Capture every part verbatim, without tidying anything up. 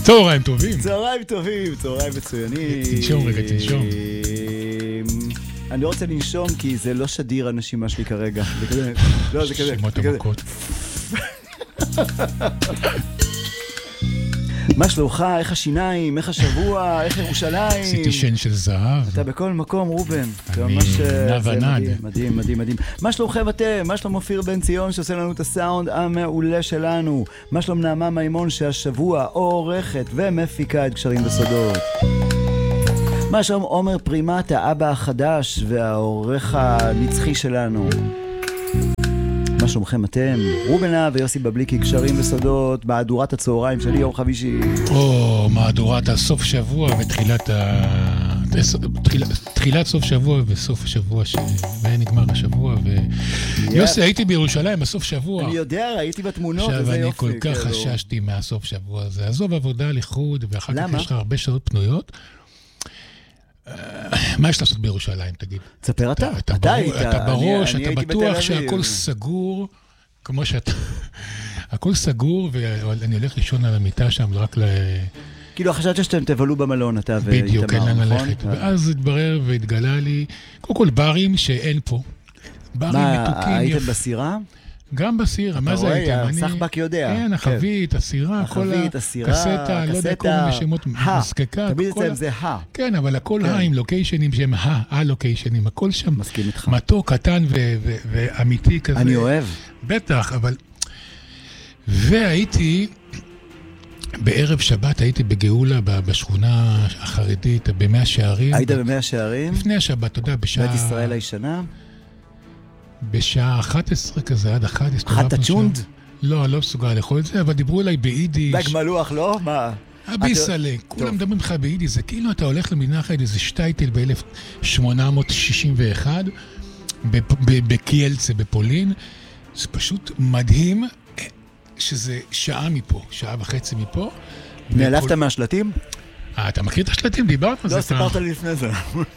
צהריים טובים. צהריים טובים, צהריים מצוינים. תנשום רגע, תנשום. אני לא רוצה לנשום כי זה לא שדיר הנשימה שלי כרגע. זה כזה, לא, זה כזה. שמות עמוקות. מה שלומך? איך השיניים? איך השבוע? איך ירושלים? עשיתי שן של זהב. אתה בכל מקום, רובן. אני נע ונד. מדהים, מדהים, מדהים. מה שלומכם אתם? מה שלום אופיר בן ציון שעושה לנו את הסאונד המעולה שלנו? מה שלום נעמה מימון שהשבוע עורכת ומפיקה את קשרים וסודות? מה שלום עומר פרימט, האבא החדש והעורך הנצחי שלנו? מה שלומכם אתם? רובנה ויוסי בבליקי, קשרים וסודות, מהדורת הצהריים שלי יום חמישי. או, מהדורת הסוף שבוע ותחילת ה... תחילת סוף שבוע וסוף השבוע שנגמר השבוע. ויוסי, הייתי בירושלים בסוף שבוע. אני יודע, הייתי בתמונות, עכשיו אני כל כך חששתי מהסוף שבוע הזה. עזוב עבודה לחוד, ואחר כך יש לך הרבה שעות פנויות. מה יש לעשות בירושלים, תגיד? תספר אתה. אתה בראש, אתה בטוח שהכל סגור, כמו שאתה... הכל סגור, ואני הולך לישון על המיטה שם, רק ל... כאילו, חשבת שאתם תבלו במלון, אתה ואיתמר, נכון? בדיוק, אין לנו ללכת. ואז התברר והתגלה לי, קודם כל ברים שאין פה. ברים מתוקים. מה, הייתם בסירה? גם בסירה, מה זה הייתם? אתה רואה, סחבק יודע. כן, החבית, הסירה, כל הקסטה, לא יודע, כל מיני שמות מזקקה. תמיד אצלם זה ה. כן, אבל הכל ה עם לוקיישנים שהם ה, הלוקיישנים, הכל שם. מסכים איתך. מתוק, קטן ואמיתי כזה. אני אוהב. בטח, אבל... והייתי, בערב שבת הייתי בגאולה בשכונה החרדית, במאה שערים. היית במאה שערים? לפני השבת, אתה יודע, בשעה... בית ישראל הישנה? בשעה אחת עשרה כזה, עד אחת עשרה. אחת הצ'ונד? לא, לא מסוגל לאכול את זה, אבל דיברו אליי ביידיש. דג מלוח, לא? מה? הביסלה, כולם מדברים לך ביידיש, זה כאילו אתה הולך למדינה אחרת, איזה שטייטל ב-אלף שמונה מאות שישים ואחת, בקיאלצה, בפולין. זה פשוט מדהים שזה שעה מפה, שעה וחצי מפה. נעלבת מהשלטים? אה, אתה מכיר את השלטים? דיברת על זה? לא, סיפרת לי לפני זה.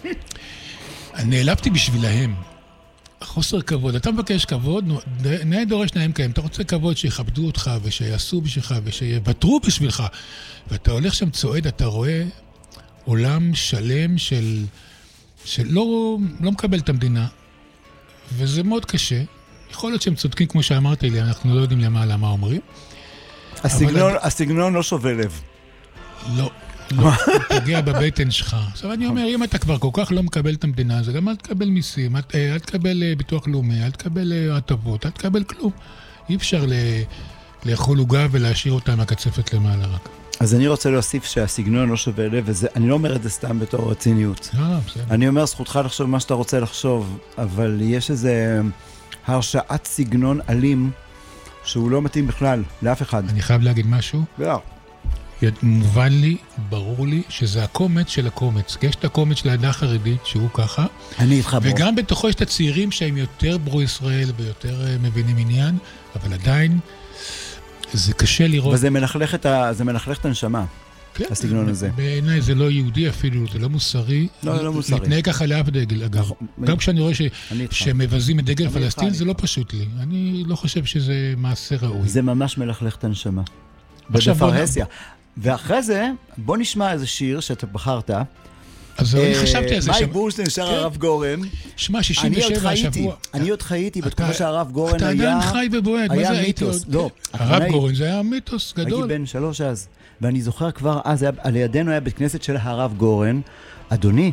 נעלבתי בשבילהם. חוסר כבוד. אתה מבקש כבוד, נאה דורש נאה מקיים. אתה רוצה כבוד שיכבדו אותך ושיעשו בשבילך ושיוותרו בשבילך. ואתה הולך שם צועד, אתה רואה עולם שלם של... שלא לא מקבל את המדינה. וזה מאוד קשה. יכול להיות שהם צודקים כמו שאמרתי לי, אנחנו לא יודעים למה, מה אומרים. הסגנון, אבל... הסגנון לא שובה לב. לא. לא, פוגע בבטן שלך. עכשיו אני אומר, אם אתה כבר כל כך לא מקבל את המדינה, אז גם אל תקבל מיסים, אל תקבל ביטוח לאומי, אל תקבל הטבות, אל תקבל כלום. אי אפשר לאכול עוגה ולהשאיר אותה מהקצפת למעלה רק. אז אני רוצה להוסיף שהסגנון לא שווה לב, ואני לא אומר את זה סתם בתור רציניות. לא, בסדר. אני אומר, זכותך לחשוב מה שאתה רוצה לחשוב, אבל יש איזה הרשאת סגנון אלים, שהוא לא מתאים בכלל, לאף אחד. אני חייב להגיד משהו? לא. מובן לי, ברור לי, שזה הקומץ של הקומץ. יש את הקומץ של העדה החרדית, שהוא ככה. אני איתך בו. וגם בתוכו יש את הצעירים שהם יותר ברו ישראל ויותר מבינים עניין, אבל עדיין זה קשה לראות. וזה מלכלך את, ה... זה מלכלך את הנשמה, כן, הסגנון הזה. בעיניי זה לא יהודי אפילו, זה לא מוסרי. לא, לא מוסרי. להתנהג ככה לאף דגל, אגב. גם כשאני רואה ש... שמבזים את דגל פלסטין, זה לא פשוט לי. אני לא חושב שזה מעשה ראוי. זה ממש מלכלך את הנשמה. בפרהסיה. ואחרי זה, בוא נשמע איזה שיר שאתה בחרת. אז אני חשבתי על זה. מייק בורשטיין שר הרב גורן. שמע, שישים ושבע השבוע. אני עוד חייתי בתקופה שהרב גורן היה... אתה עדיין חי ובועד, מה זה הייתי עוד? לא. הרב גורן זה היה מיתוס גדול. הייתי בן שלוש אז. ואני זוכר כבר, אז על ידינו היה בית כנסת של הרב גורן. אדוני,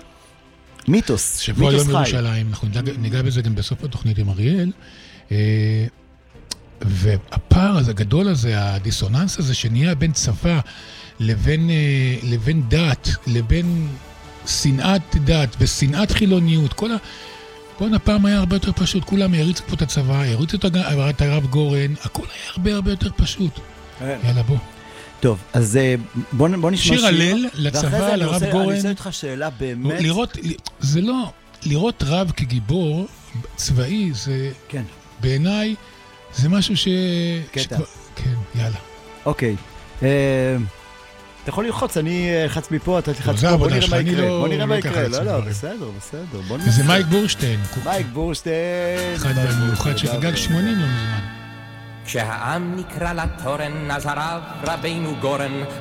מיתוס. שבוע יום ירושלים. אנחנו ניגע בזה גם בסוף התוכנית עם אריאל. והפער הזה, הגדול הזה, הדיסוננס הזה שנהיה בין צבא לבין, לבין דת, לבין שנאת דת ושנאת חילוניות, כל ה... בואו הפעם היה הרבה יותר פשוט, כולם הריצו פה את הצבא, הריצו את הרב גורן, הכל היה הרבה הרבה יותר פשוט. יאללה בוא. טוב, אז בוא, בוא נשמע שיר הלל לצבא, לרב גורן. אני רוצה אותך שאלה באמת. לראות, זה לא, לראות רב כגיבור צבאי, זה כן. בעיניי, זה משהו ש... קטע. כן, יאללה. אוקיי. אתה יכול ללחוץ, אני חץ מפה, אתה תלחץ פה, בוא נראה מה יקרה. בוא נראה מה יקרה. לא, לא, בסדר, בסדר. וזה מייק בורשטיין. מייק בורשטיין. אחד במיוחד שחגג שמונים לא מזמן. כשהעם נקרא לתורן, אז הרב רבינו גורן